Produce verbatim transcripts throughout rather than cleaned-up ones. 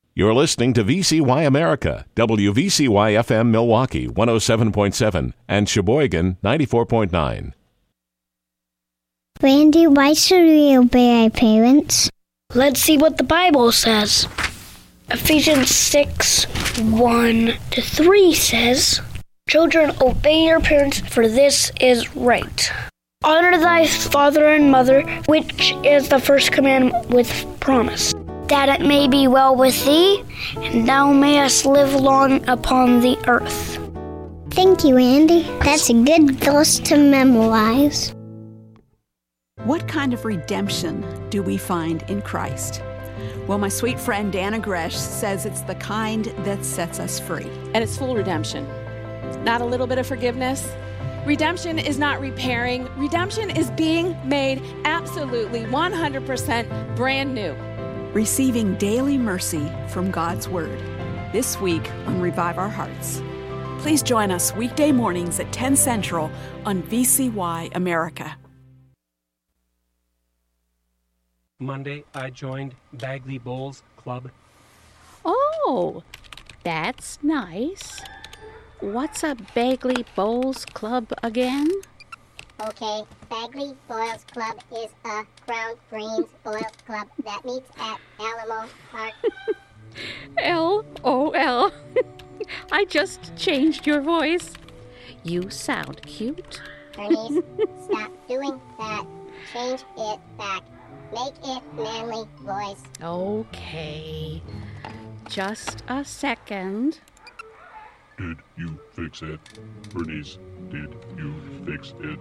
You're listening to V C Y America, W V C Y F M Milwaukee, one oh seven point seven, and Sheboygan, ninety-four point nine. Randy, why should we obey our parents? Let's see what the Bible says. Ephesians six, one to three says, "Children, obey your parents, for this is right. Honor thy father and mother, which is the first commandment with promise, that it may be well with thee, and thou mayest live long upon the earth." Thank you, Andy. That's a good verse to memorize. What kind of redemption do we find in Christ? Well, my sweet friend Dana Gresh says it's the kind that sets us free. And it's full redemption. Not a little bit of forgiveness. Redemption is not repairing. Redemption is being made absolutely one hundred percent brand new. Receiving daily mercy from God's Word. This week on Revive Our Hearts. Please join us weekday mornings at ten Central on V C Y America. Monday, I joined Bagley Bowls Club. Oh, that's nice. What's a Bagley Bowls Club again? Okay, Bagley Boils Club is a ground greens boils club that meets at Alamo Park. L O L. I just changed your voice. You sound cute. Bernice, stop doing that. Change it back. Make it manly voice. Okay. Just a second. Did you fix it? Bernice, did you fix it?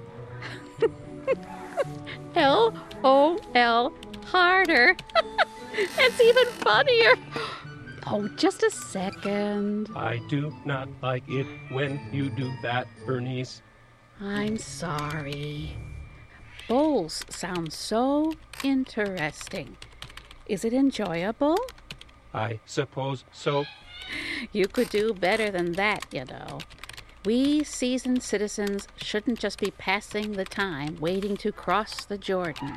L O L. Harder. That's even funnier. Oh, just a second. I do not like it when you do that, Bernice. I'm sorry. Bowls sound so interesting. Is it enjoyable? I suppose so. You could do better than that, you know. We seasoned citizens shouldn't just be passing the time waiting to cross the Jordan.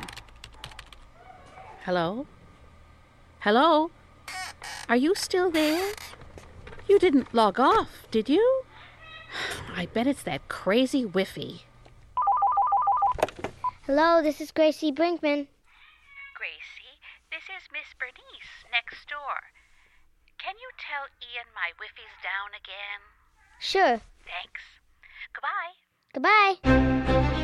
Hello? Hello? Are you still there? You didn't log off, did you? I bet it's that crazy Wi-Fi. Hello, this is Gracie Brinkman. Gracie, this is Miss Bernice next door. Can you tell Ian my Wi-Fi's down again? Sure. Thanks. Goodbye. Goodbye.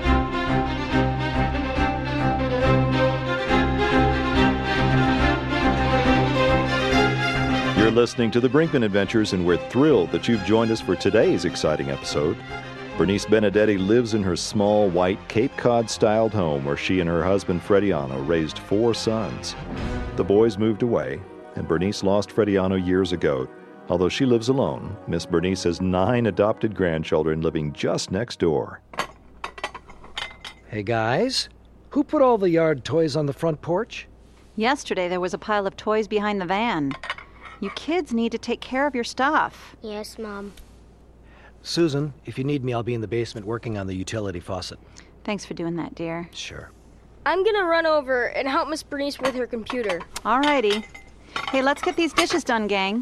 You're listening to the Brinkman Adventures, and we're thrilled that you've joined us for today's exciting episode. Bernice Benedetti lives in her small, white, Cape Cod-styled home where she and her husband, Frediano, raised four sons. The boys moved away, and Bernice lost Frediano years ago. Although she lives alone, Miss Bernice has nine adopted grandchildren living just next door. Hey, guys. Who put all the yard toys on the front porch? Yesterday, there was a pile of toys behind the van. You kids need to take care of your stuff. Yes, Mom. Susan, if you need me, I'll be in the basement working on the utility faucet. Thanks for doing that, dear. Sure. I'm gonna run over and help Miss Bernice with her computer. All righty. Hey, let's get these dishes done, gang.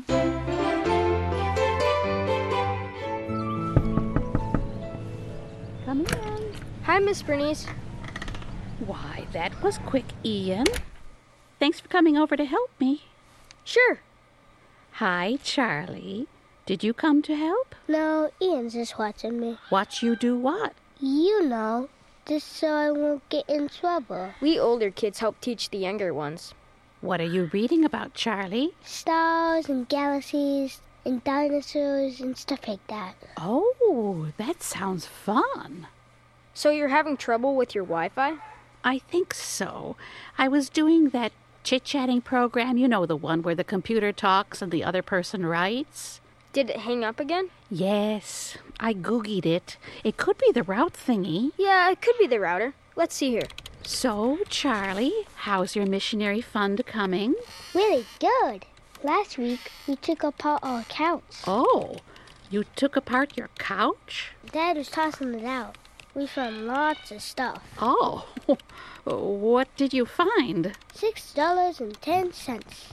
Come in. Hi, Miss Bernice. Why, that was quick, Ian. Thanks for coming over to help me. Sure. Hi, Charlie. Did you come to help? No, Ian's just watching me. Watch you do what? You know, just so I won't get in trouble. We older kids help teach the younger ones. What are you reading about, Charlie? Stars and galaxies and dinosaurs and stuff like that. Oh, that sounds fun. So you're having trouble with your Wi-Fi? I think so. I was doing that chit-chatting program, you know, the one where the computer talks and the other person writes. Did it hang up again? Yes, I Googled it. It could be the route thingy. Yeah, it could be the router. Let's see here. So, Charlie, how's your missionary fund coming? Really good. Last week, we took apart our couch. Oh, you took apart your couch? Dad was tossing it out. We found lots of stuff. Oh, what did you find? Six dollars and ten cents.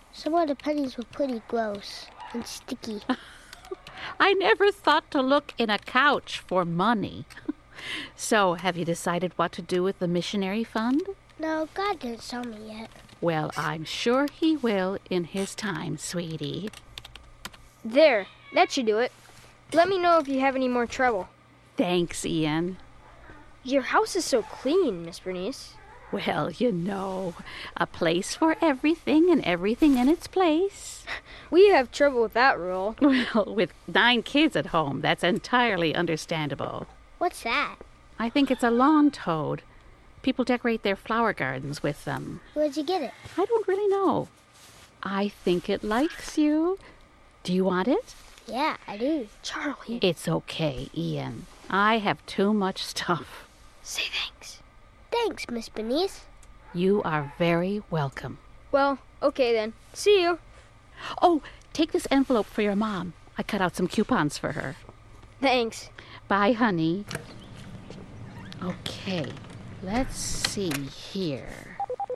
Some of the pennies were pretty gross and sticky. I never thought to look in a couch for money. So, have you decided what to do with the missionary fund? No, God didn't tell me yet. Well, I'm sure he will in his time, sweetie. There, that should do it. Let me know if you have any more trouble. Thanks, Ian. Your house is so clean, Miss Bernice. Well, you know, a place for everything and everything in its place. We have trouble with that rule. Well, with nine kids at home, that's entirely understandable. What's that? I think it's a lawn toad. People decorate their flower gardens with them. Where'd you get it? I don't really know. I think it likes you. Do you want it? Yeah, I do. Charlie. It's okay, Ian. I have too much stuff. Say thanks. Thanks, Miss Bernice. You are very welcome. Well, okay then. See you. Oh, take this envelope for your mom. I cut out some coupons for her. Thanks. Bye, honey. Okay, let's see here.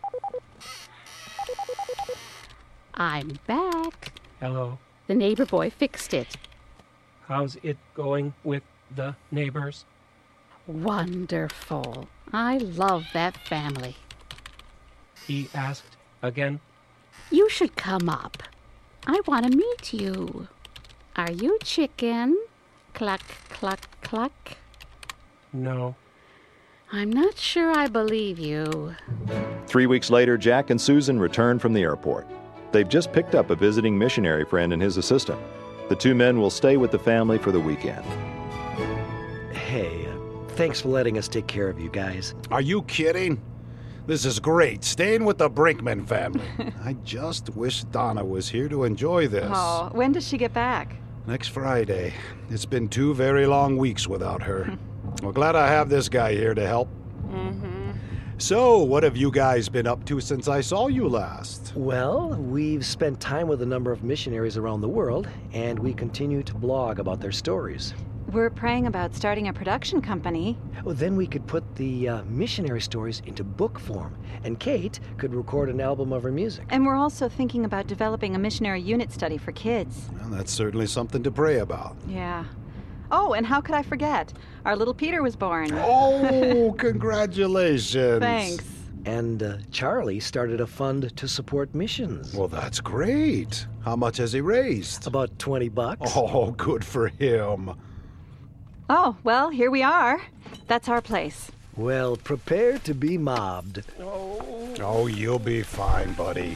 I'm back. Hello. The neighbor boy fixed it. How's it going with the neighbors? Wonderful. I love that family. He asked again. You should come up. I want to meet you. Are you chicken? Cluck, cluck, cluck. No. I'm not sure I believe you. Three weeks later, Jack and Susan return from the airport. They've just picked up a visiting missionary friend and his assistant. The two men will stay with the family for the weekend. Hey, uh, thanks for letting us take care of you guys. Are you kidding? This is great, staying with the Brinkman family. I just wish Donna was here to enjoy this. Oh, when does she get back? Next Friday. It's been two very long weeks without her. Well, glad I have this guy here to help. Mm-hmm. So, what have you guys been up to since I saw you last? Well, we've spent time with a number of missionaries around the world, and we continue to blog about their stories. We're praying about starting a production company. Well, then we could put the uh, missionary stories into book form, and Kate could record an album of her music. And we're also thinking about developing a missionary unit study for kids. Well, that's certainly something to pray about. Yeah. Oh, and how could I forget? Our little Peter was born. Oh, congratulations. Thanks. And uh, Charlie started a fund to support missions. Well, that's great. How much has he raised? About twenty bucks. Oh, good for him. Oh, well, here we are. That's our place. Well, prepare to be mobbed. Oh, oh you'll be fine, buddy.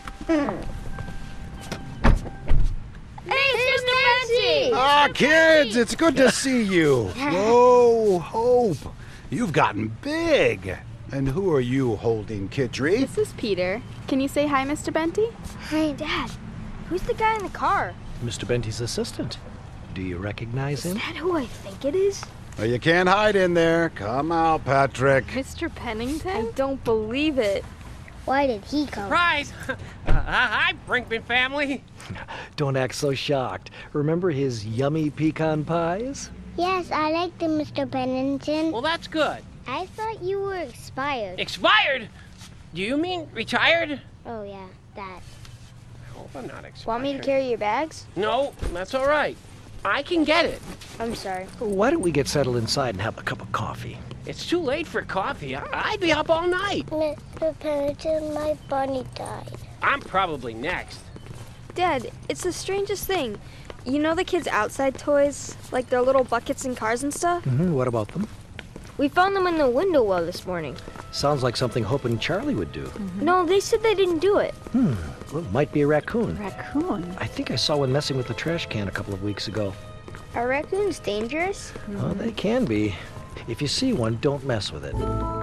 Hey, Mister Betsy! Ah, kids, it's good to see you. Whoa, Hope, you've gotten big. And who are you holding, Kidry? This is Peter. Can you say hi, Mister Benty? Hi, Dad. Who's the guy in the car? Mister Benty's assistant. Do you recognize him? Is that who I think it is? Well, you can't hide in there. Come out, Patrick. Mister Pennington? I don't believe it. Why did he come? Surprise! uh, hi, Brinkman family. Don't act so shocked. Remember his yummy pecan pies? Yes, I like them, Mister Pennington. Well, that's good. I thought you were expired. Expired? Do you mean retired? Oh, yeah, that. I hope I'm not expired. Want me to carry your bags? No, that's all right. I can get it. I'm sorry. Why don't we get settled inside and have a cup of coffee? It's too late for coffee. I- I'd be up all night. Mister Pennington, my bunny died. I'm probably next. Dad, it's the strangest thing. You know the kids' outside toys? Like their little buckets and cars and stuff? Mm-hmm. What about them? We found them in the window well this morning. Sounds like something Hope and Charlie would do. Mm-hmm. No, they said they didn't do it. Hmm. Well, it might be a raccoon. Raccoon? I think I saw one messing with the trash can a couple of weeks ago. Are raccoons dangerous? Mm-hmm. Well, they can be. If you see one, don't mess with it.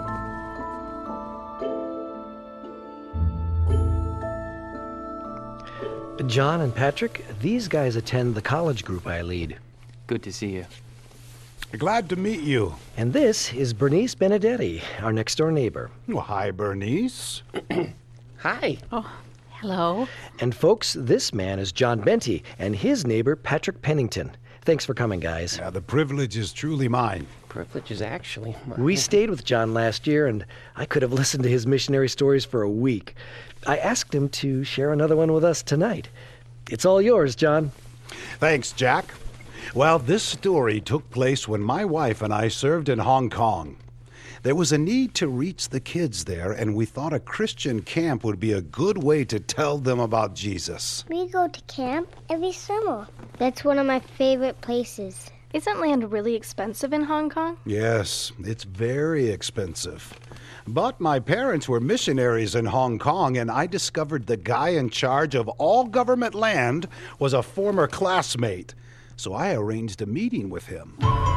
John and Patrick, these guys attend the college group I lead. Good to see you. Glad to meet you. And this is Bernice Benedetti, our next-door neighbor. Well, hi, Bernice. Hi. Oh, hello. And folks, this man is John Benty, and his neighbor, Patrick Pennington. Thanks for coming, guys. Yeah, the privilege is truly mine. Privilege is actually mine. We stayed with John last year, and I could have listened to his missionary stories for a week. I asked him to share another one with us tonight. It's all yours, John. Thanks, Jack. Well, this story took place when my wife and I served in Hong Kong. There was a need to reach the kids there, and we thought a Christian camp would be a good way to tell them about Jesus. We go to camp every summer. That's one of my favorite places. Isn't land really expensive in Hong Kong? Yes, it's very expensive. But my parents were missionaries in Hong Kong, and I discovered the guy in charge of all government land was a former classmate. So I arranged a meeting with him.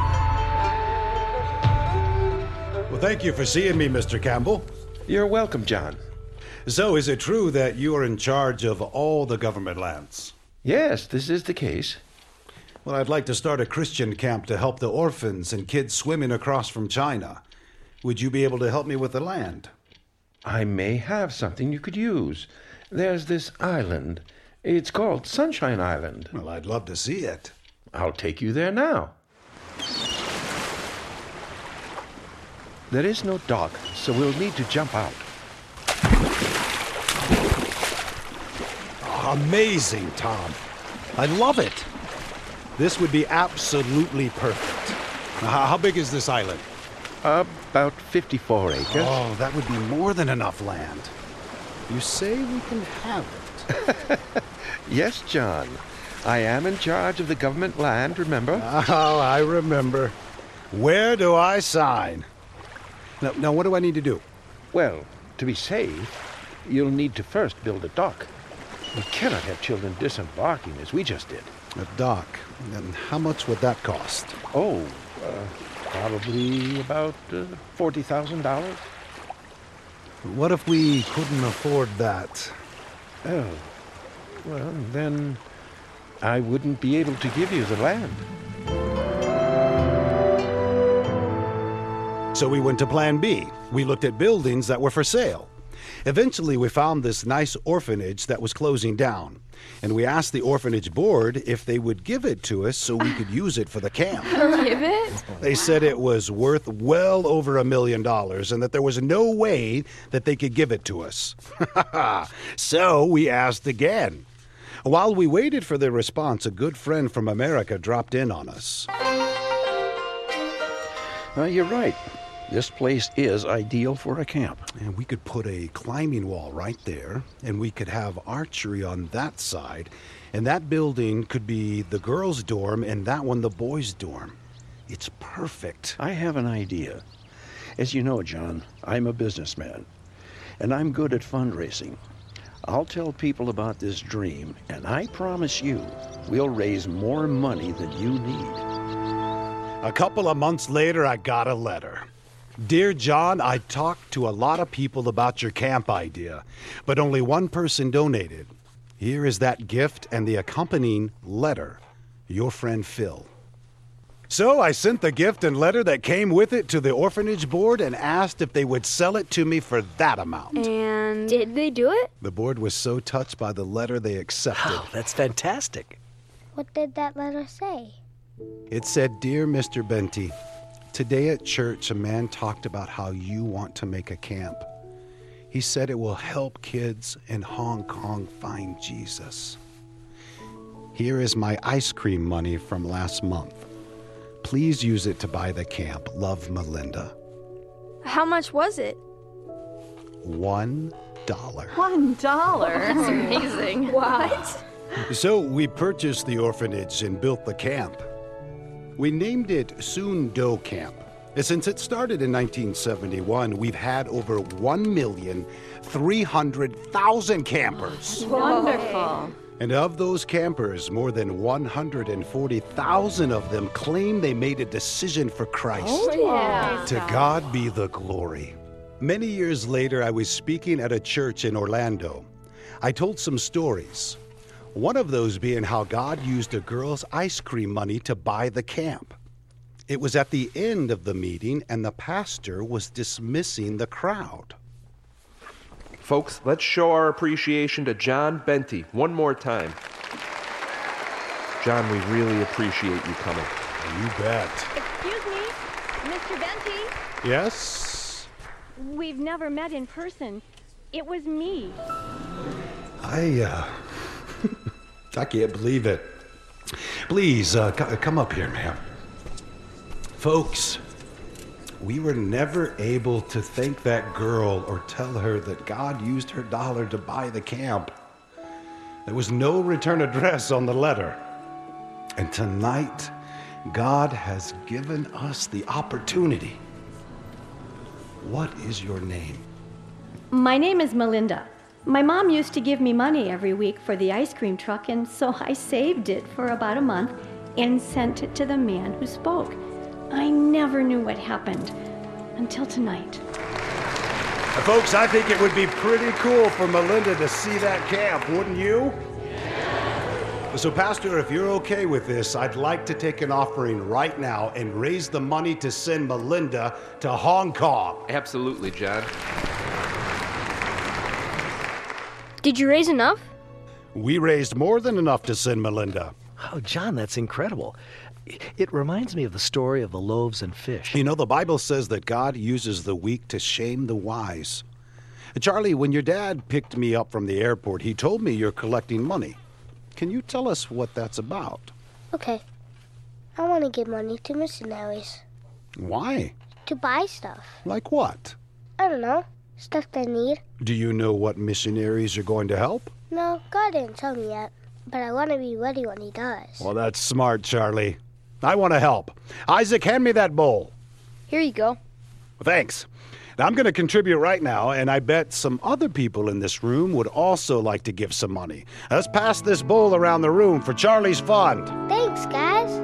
Well, thank you for seeing me, Mister Campbell. You're welcome, John. So, is it true that you are in charge of all the government lands? Yes, this is the case. Well, I'd like to start a Christian camp to help the orphans and kids swimming across from China. Would you be able to help me with the land? I may have something you could use. There's this island. It's called Sunshine Island. Well, I'd love to see it. I'll take you there now. There is no dock, so we'll need to jump out. Oh, amazing, Tom. I love it. This would be absolutely perfect. Now, how big is this island? About fifty-four acres. Oh, that would be more than enough land. You say we can have it? Yes, John. I am in charge of the government land, remember? Oh, I remember. Where do I sign? Now, now, what do I need to do? Well, to be safe, you'll need to first build a dock. We cannot have children disembarking as we just did. A dock? And how much would that cost? Oh, uh, probably about uh, forty thousand dollars. What if we couldn't afford that? Oh, well, then I wouldn't be able to give you the land. So we went to Plan B. We looked at buildings that were for sale. Eventually, we found this nice orphanage that was closing down. And we asked the orphanage board if they would give it to us so we could use it for the camp. Give it? They said it was worth well over a million dollars and that there was no way that they could give it to us. So we asked again. While we waited for their response, a good friend from America dropped in on us. Uh, you're right. This place is ideal for a camp. And we could put a climbing wall right there, and we could have archery on that side, and that building could be the girls' dorm and that one the boys' dorm. It's perfect. I have an idea. As you know, John, I'm a businessman, and I'm good at fundraising. I'll tell people about this dream, and I promise you, we'll raise more money than you need. A couple of months later, I got a letter. Dear John, I talked to a lot of people about your camp idea, but only one person donated. Here is that gift and the accompanying letter. Your friend Phil. So I sent the gift and letter that came with it to the orphanage board and asked if they would sell it to me for that amount. And did they do it? The board was so touched by the letter they accepted. Oh, that's fantastic. What did that letter say? It said, Dear Mister Benty, today at church a man talked about how you want to make a camp. He said it will help kids in Hong Kong find Jesus. Here is my ice cream money from last month. Please use it to buy the camp. Love, Melinda. How much was it? One dollar. One dollar? That's amazing. What? So we purchased the orphanage and built the camp. We named it Soon Do Camp. Since it started in nineteen seventy-one, we've had over one million three hundred thousand campers. Wonderful. And of those campers, more than one hundred forty thousand of them claim they made a decision for Christ. Oh, yeah. To God be the glory. Many years later, I was speaking at a church in Orlando. I told some stories. One of those being how God used a girl's ice cream money to buy the camp. It was at the end of the meeting, and the pastor was dismissing the crowd. Folks, let's show our appreciation to John Benty one more time. John, we really appreciate you coming. You bet. Excuse me, Mister Benty? Yes? We've never met in person. It was me. I, uh... I can't believe it. Please, uh, c- come up here, ma'am. Folks, we were never able to thank that girl or tell her that God used her dollar to buy the camp. There was no return address on the letter. And tonight, God has given us the opportunity. What is your name? My name is Melinda. My mom used to give me money every week for the ice cream truck, and so I saved it for about a month and sent it to the man who spoke. I never knew what happened until tonight. Uh, folks, I think it would be pretty cool for Melinda to see that camp, wouldn't you? Yeah. So, Pastor, if you're okay with this, I'd like to take an offering right now and raise the money to send Melinda to Hong Kong. Absolutely, John. Did you raise enough? We raised more than enough to send Melinda. Oh, John, that's incredible. It reminds me of the story of the loaves and fish. You know, the Bible says that God uses the weak to shame the wise. Charlie, when your dad picked me up from the airport, he told me you're collecting money. Can you tell us what that's about? Okay. I want to give money to missionaries. Why? To buy stuff. Like what? I don't know. Stuff they need. Do you know what missionaries are going to help? No, God didn't tell me yet. But I want to be ready when he does. Well, that's smart, Charlie. I want to help. Isaac, hand me that bowl. Here you go. Thanks. Now, I'm going to contribute right now, and I bet some other people in this room would also like to give some money. Let's pass this bowl around the room for Charlie's fund. Thanks, guys.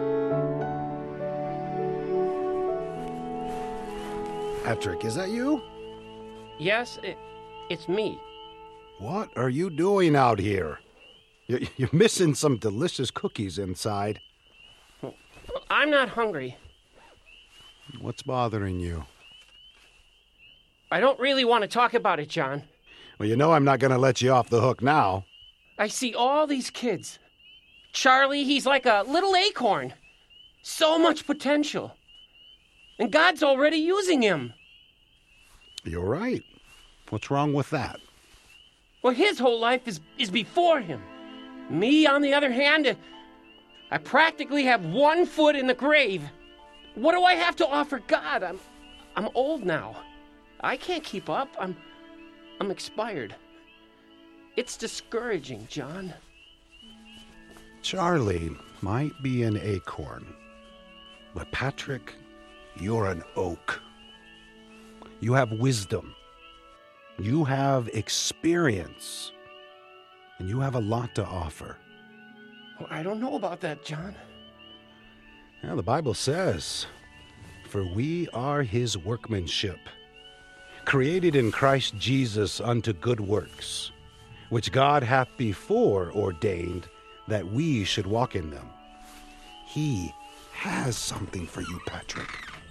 Patrick, is that you? Yes, it, it's me. What are you doing out here? You're missing some delicious cookies inside. Well, I'm not hungry. What's bothering you? I don't really want to talk about it, John. Well, you know I'm not going to let you off the hook now. I see all these kids. Charlie, he's like a little acorn. So much potential. And God's already using him. You're right. What's wrong with that? Well, his whole life is, is before him. Me, on the other hand, I practically have one foot in the grave. What do I have to offer God? I'm I'm old now. I can't keep up. I'm I'm expired. It's discouraging, John. Charlie might be an acorn, but Patrick, you're an oak. You have wisdom. You have experience. And you have a lot to offer. Well, I don't know about that, John. Well, the Bible says, "For we are his workmanship, created in Christ Jesus unto good works, which God hath before ordained that we should walk in them." He has something for you, Patrick.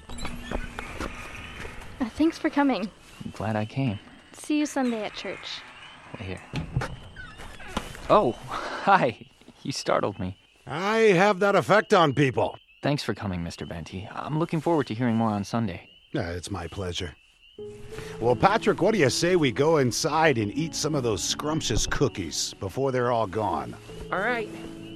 Uh, thanks for coming. I'm glad I came. See you Sunday at church. Wait here. Oh, hi. You startled me. I have that effect on people. Thanks for coming, Mister Benty. I'm looking forward to hearing more on Sunday. Yeah, it's my pleasure. Well, Patrick, what do you say we go inside and eat some of those scrumptious cookies before they're all gone? All right.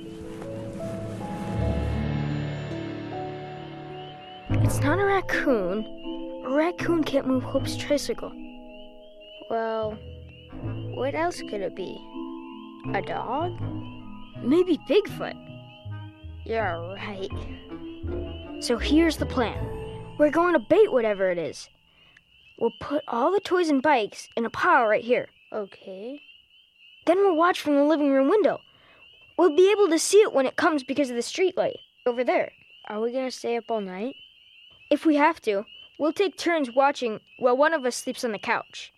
It's not a raccoon. A raccoon can't move Hope's tricycle. Well, what else could it be? A dog? Maybe Bigfoot. You're right. So here's the plan. We're going to bait whatever it is. We'll put all the toys and bikes in a pile right here. Okay. Then we'll watch from the living room window. We'll be able to see it when it comes because of the street light over there. Are we going to stay up all night? If we have to, we'll take turns watching while one of us sleeps on the couch.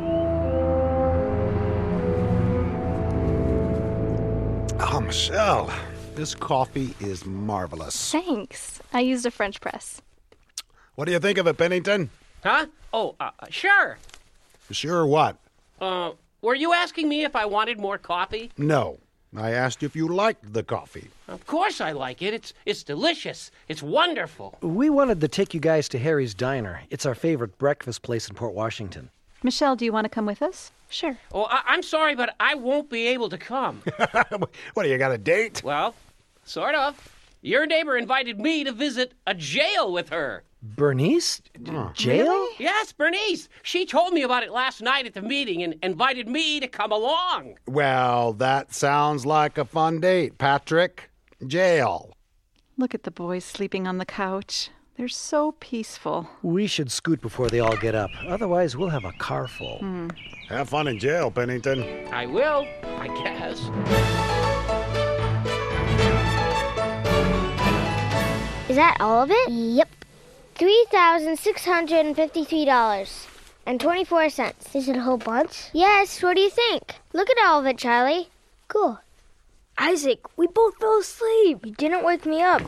Oh, Michelle, this coffee is marvelous. Thanks. I used a French press. What do you think of it, Pennington? Huh? Oh, uh, sure. Sure what? Uh, were you asking me if I wanted more coffee? No. I asked you if you liked the coffee. Of course I like it. It's it's delicious. It's wonderful. We wanted to take you guys to Harry's Diner. It's our favorite breakfast place in Port Washington. Michelle, do you want to come with us? Sure. Oh, I- I'm sorry, but I won't be able to come. What, do you got a date? Well, sort of. Your neighbor invited me to visit a jail with her. Bernice? Jail? Really? Yes, Bernice. She told me about it last night at the meeting and invited me to come along. Well, that sounds like a fun date, Patrick. Jail. Look at the boys sleeping on the couch. They're so peaceful. We should scoot before they all get up. Otherwise, we'll have a car full. Hmm. Have fun in jail, Pennington. I will, I guess. Is that all of it? Yep. three thousand six hundred fifty-three dollars and twenty-four cents. Is it a whole bunch? Yes, what do you think? Look at all of it, Charlie. Cool. Isaac, we both fell asleep. You didn't wake me up.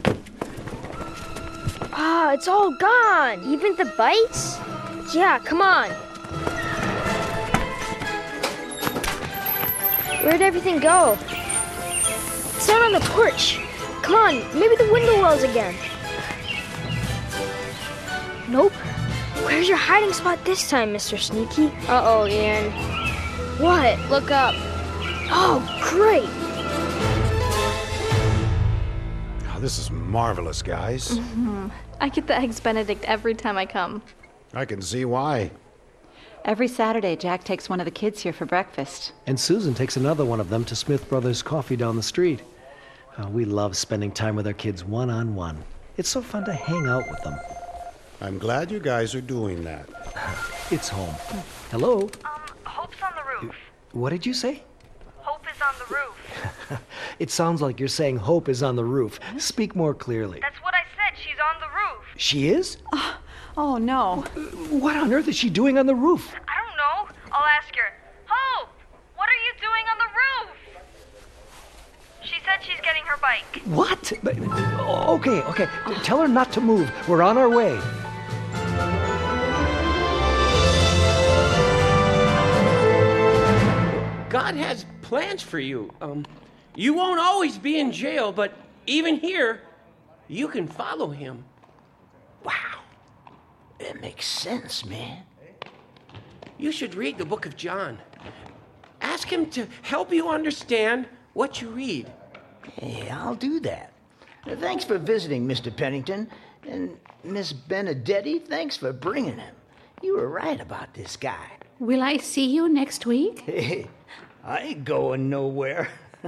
Ah, it's all gone. Even the bites? Yeah, come on. Where'd everything go? It's out on the porch. Come on, maybe the window wells again. Nope. Where's your hiding spot this time, Mister Sneaky? Uh-oh, Ian. What? Look up. Oh, great. Oh, this is marvelous, guys. Mm-hmm. I get the Eggs Benedict every time I come. I can see why. Every Saturday, Jack takes one of the kids here for breakfast. And Susan takes another one of them to Smith Brothers Coffee down the street. Oh, we love spending time with our kids one-on-one. It's so fun to hang out with them. I'm glad you guys are doing that. It's home. Hello? Um, Hope's on the roof. What did you say? Hope is on the roof. It sounds like you're saying Hope is on the roof. Speak more clearly. That's what I said. She's on the roof. She is? Oh, oh no. What on earth is she doing on the roof? I don't know. I'll ask her. Hope, what are you doing on the roof? She said she's getting her bike. What? But- Okay, okay. Tell her not to move. We're on our way. God has plans for you. Um, you won't always be in jail, but even here, you can follow him. Wow. That makes sense, man. You should read the book of John. Ask him to help you understand what you read. Hey, I'll do that. Uh, Thanks for visiting, Mister Pennington. And Miss Benedetti, thanks for bringing him. You were right about this guy. Will I see you next week? Hey, I ain't going nowhere.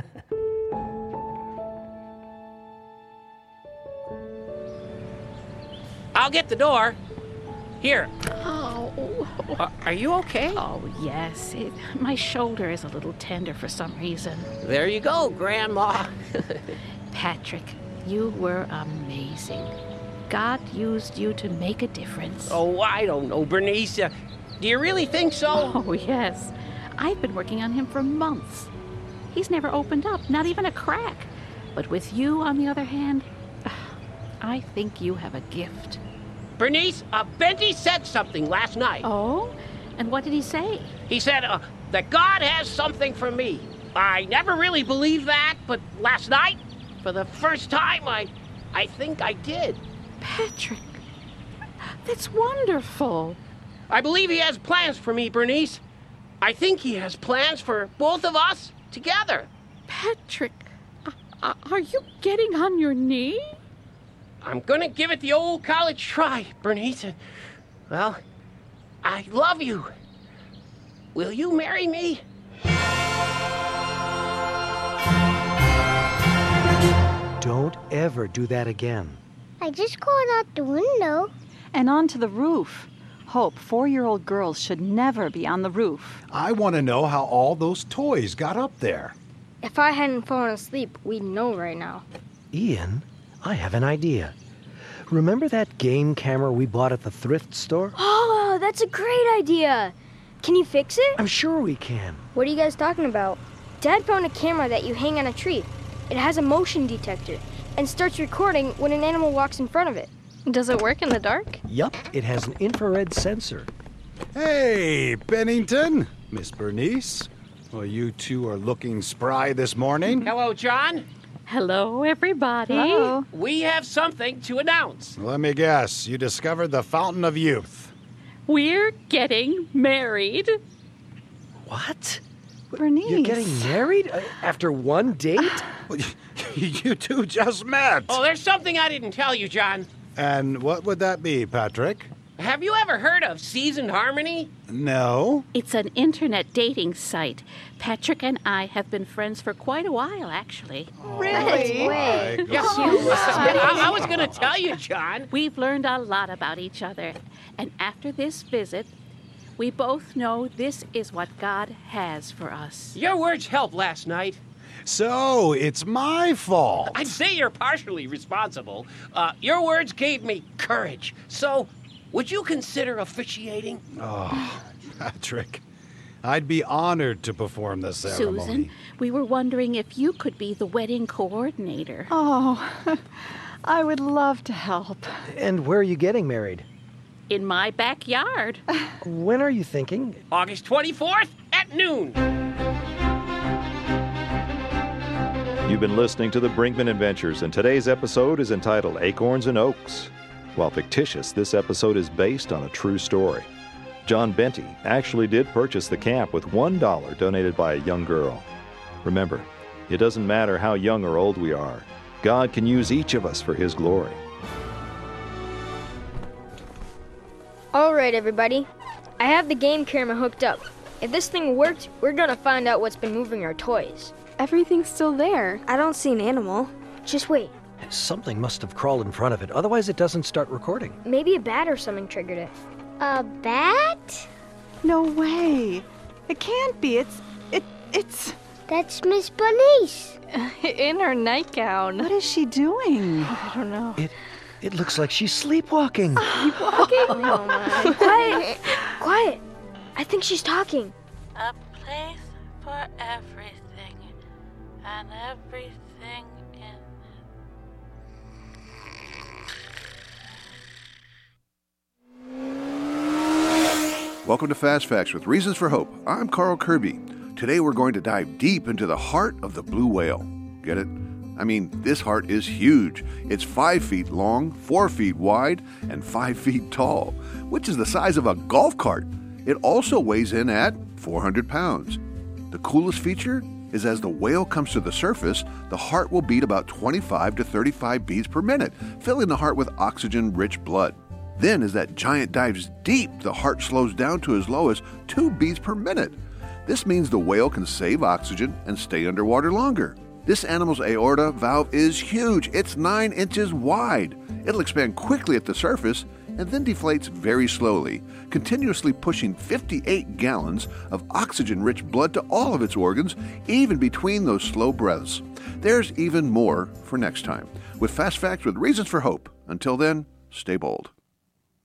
I'll get the door. Here. Oh. Uh, are you okay? Oh, yes. It, my shoulder is a little tender for some reason. There you go, Grandma. Patrick, you were amazing. God used you to make a difference. Oh, I don't know, Bernice. Uh, do you really think so? Oh, yes. I've been working on him for months. He's never opened up, not even a crack. But with you, on the other hand, I think you have a gift. Bernice, uh, Benty said something last night. Oh? And what did he say? He said uh, that God has something for me. I never really believed that, but last night, for the first time, I, I think I did. Patrick, that's wonderful. I believe he has plans for me, Bernice. I think he has plans for both of us together. Patrick, uh, are you getting on your knee? I'm gonna give it the old college try, Bernice. Well, I love you. Will you marry me? Don't ever do that again. I just crawled out the window. And onto the roof. Hope, four-year-old girls should never be on the roof. I want to know how all those toys got up there. If I hadn't fallen asleep, we'd know right now. Ian, I have an idea. Remember that game camera we bought at the thrift store? Oh, that's a great idea. Can you fix it? I'm sure we can. What are you guys talking about? Dad found a camera that you hang on a tree. It has a motion detector and starts recording when an animal walks in front of it. Does it work in the dark? Yup, it has an infrared sensor. Hey, Pennington, Miss Bernice. Well, you two are looking spry this morning. Hello, John. Hello, everybody. Hello. We have something to announce. Let me guess. You discovered the fountain of youth. We're getting married. What? Bernice. You're getting married uh, after one date? You two just met. Oh, there's something I didn't tell you, John. And what would that be, Patrick? Have you ever heard of Seasoned Harmony? No. It's an internet dating site. Patrick and I have been friends for quite a while, actually. Really? Yeah, I, I was going to tell you, John. We've learned a lot about each other. And after this visit, we both know this is what God has for us. Your words helped last night. So, it's my fault. I'd say you're partially responsible. Uh, your words gave me courage. So, would you consider officiating? Oh, Patrick, I'd be honored to perform the ceremony. Susan, we were wondering if you could be the wedding coordinator. Oh, I would love to help. And where are you getting married? In my backyard. When are you thinking? August twenty-fourth at noon. You've been listening to the Brinkman Adventures, and today's episode is entitled Acorns and Oaks. While fictitious, this episode is based on a true story. John Benty actually did purchase the camp with one dollar donated by a young girl. Remember, it doesn't matter how young or old we are. God can use each of us for His glory. All right, everybody. I have the game camera hooked up. If this thing worked, we're gonna find out what's been moving our toys. Everything's still there. I don't see an animal. Just wait. Something must have crawled in front of it, otherwise it doesn't start recording. Maybe a bat or something triggered it. A bat? No way. It can't be. It's... it... it's... That's Miss Bernice. In her nightgown. What is she doing? I don't know. It it looks like she's sleepwalking. Sleepwalking? Oh my. Quiet! Quiet! I think she's talking. A place for everything, and everything in it. Welcome to Fast Facts with Reasons for Hope. I'm Carl Kirby. Today we're going to dive deep into the heart of the blue whale. Get it? I mean, this heart is huge. It's five feet long, four feet wide, and five feet tall, which is the size of a golf cart. It also weighs in at four hundred pounds. The coolest feature is as the whale comes to the surface, the heart will beat about twenty-five to thirty-five beats per minute, filling the heart with oxygen-rich blood. Then, as that giant dives deep, the heart slows down to as low as two beats per minute. This means the whale can save oxygen and stay underwater longer. This animal's aorta valve is huge. It's nine inches wide. It'll expand quickly at the surface and then deflates very slowly, continuously pushing fifty-eight gallons of oxygen-rich blood to all of its organs, even between those slow breaths. There's even more for next time with Fast Facts with Reasons for Hope. Until then, stay bold.